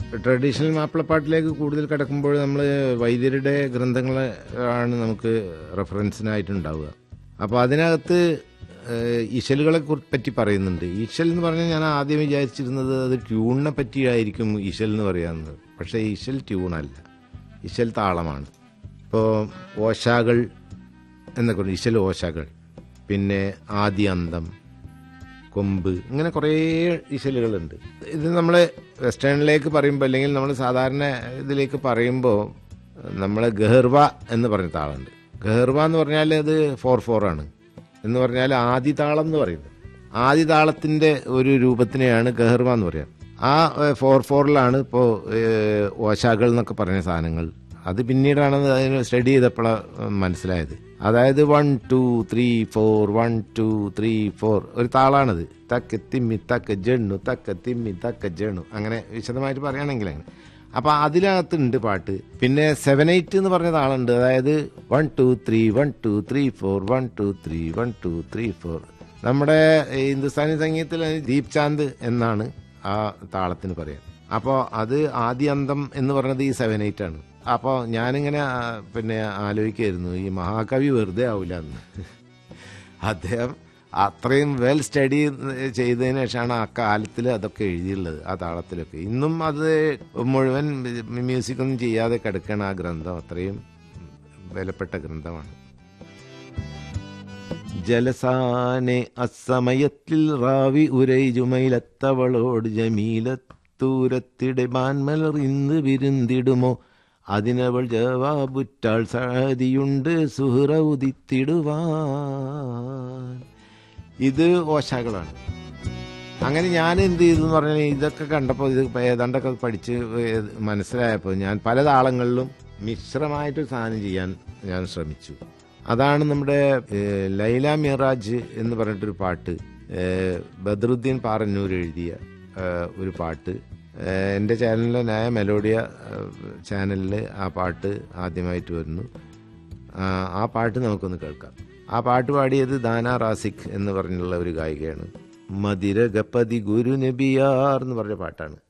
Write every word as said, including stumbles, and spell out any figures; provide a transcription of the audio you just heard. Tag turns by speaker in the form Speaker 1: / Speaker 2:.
Speaker 1: Traditional മാപ്പിളപ്പാട്ടിലേക്ക് കൂടുതൽ കിടക്കുമ്പോൾ നമ്മൾ വൈദ്യരുടെ ഗ്രന്ഥങ്ങൾ ആണ് നമുക്ക് റെഫറൻസിനായിട്ടുണ്ടാവുക. അപ്പോൾ അതിനകത്ത് ഇശലുകളെ പറ്റി പറയുന്നുണ്ട്. ഇശൽ എന്ന് പറഞ്ഞാൽ ഞാൻ ആദ്യം വിചാരിച്ചിരുന്നത് അത് ട്യൂണിനെ പറ്റിയായിരിക്കും ഇശൽ എന്ന് പറയാവുന്നത്. പക്ഷേ ഇശൽ ട്യൂണല്ല, ഇശൽ താളമാണ്. ഇപ്പോൾ ഓശാകൾ എന്നൊക്കെ ഉണ്ട്, ഇശൽ ഓശാകൾ, പിന്നെ ആദി അന്തം, കൊമ്പ്, ഇങ്ങനെ കുറേ ഇശലുകളുണ്ട്. ഇത് നമ്മൾ വെസ്റ്റേണിലേക്ക് പറയുമ്പോൾ അല്ലെങ്കിൽ നമ്മൾ സാധാരണ ഇതിലേക്ക് പറയുമ്പോൾ നമ്മൾ ഗഹർവ എന്ന് പറഞ്ഞ താളുണ്ട്. ഗഹർവ എന്ന് പറഞ്ഞാൽ അത് ഫോർ ഫോർ ആണ് എന്ന് പറഞ്ഞാൽ ആദി താളം എന്ന് പറയുന്നത്. ആദി താളത്തിൻ്റെ ഒരു രൂപത്തിനെയാണ് ഗഹർവ എന്ന് പറയുക. ആ ഫോർ ഫോറിലാണ് ഇപ്പോൾ ഓശാകൾ എന്നൊക്കെ പറഞ്ഞ സാധനങ്ങൾ. അത് പിന്നീടാണ് അതിന് സ്റ്റഡി ചെയ്തപ്പോഴാണ് മനസ്സിലായത്. അതായത് one two three four one two three four ഒരു താളാണത്. തക്ക തിമ്മി തക്ക ജണ്ണു തക്ക തിമ്മി തക്ക ജണ്ണു, അങ്ങനെ വിശദമായിട്ട് പറയുകയാണെങ്കിൽ അങ്ങനെ. അപ്പം അതിനകത്തുണ്ട് പാട്ട്. പിന്നെ സെവൻ എയ്റ്റ് എന്ന് പറഞ്ഞ താളുണ്ട്. അതായത് one two three one two three four one two three one two three four. നമ്മുടെ ഹിന്ദുസ്ഥാനി സംഗീതത്തിൽ ദീപ് ചാന്ദ് എന്നാണ് ആ താളത്തിന് പറയാം. അപ്പോൾ അത് ആദി അന്തം എന്ന് പറഞ്ഞത് ഈ സെവൻ എയ്റ്റ് ആണ്. അപ്പോൾ ഞാനിങ്ങനെ പിന്നെ ആലോചിക്കായിരുന്നു, ഈ മഹാകവി വെറുതെ ആവില്ല എന്ന്. അദ്ദേഹം അത്രയും വെൽ സ്റ്റഡി ചെയ്തതിന് ശേഷമാണ് ആ കാലത്തിൽ അതൊക്കെ എഴുതിയുള്ളത്, ആ താളത്തിലൊക്കെ. ഇന്നും അത് മുഴുവൻ മ്യൂസിക്കൊന്നും ചെയ്യാതെ കിടക്കണം ആ ഗ്രന്ഥം. അത്രയും വിലപ്പെട്ട ഗ്രന്ഥമാണ്. ജലസാനെ അസമയത്തിൽ റാവി ഉരൈ ജുമൈലത്തവളോട് ജമീലത്തൂരത്തിടെ ബാൻമലർ ഇന്ന് വിരുന്നിടുമോ, അതിനവൾ ജവാബുറ്റാൾ സാദിയുണ്ട് സുഹറ ഉദിത്തിടുവാൻ. ഇത് ഓശാകളാണ്. അങ്ങനെ ഞാൻ എന്ത് ചെയ്തു എന്ന് പറഞ്ഞാൽ ഇതൊക്കെ കണ്ടപ്പോൾ ഇത് ഏതാണ്ടൊക്കെ പഠിച്ച് മനസ്സിലായപ്പോൾ ഞാൻ പല താളങ്ങളിലും മിശ്രമായിട്ടൊരു സാധനം ചെയ്യാൻ ഞാൻ ശ്രമിച്ചു. അതാണ് നമ്മുടെ ലൈല മിറാജ് എന്ന് പറഞ്ഞിട്ടൊരു പാട്ട്, ബദറുദ്ദീൻ പാറന്നൂർ എഴുതിയ ഒരു പാട്ട്. എൻ്റെ ചാനലിലെ ന്യായ മെലോഡിയ ചാനലിൽ ആ പാട്ട് ആദ്യമായിട്ട് വരുന്നു. ആ പാട്ട് നമുക്കൊന്ന് കേൾക്കാം. ആ പാട്ട് പാടിയത് ദാന റാസിഖ് എന്ന് പറഞ്ഞുള്ള ഒരു ഗായികയാണ്. മദിര ഗപ്പതി ഗുരു നബിയാർ എന്ന് പറഞ്ഞ പാട്ടാണ്.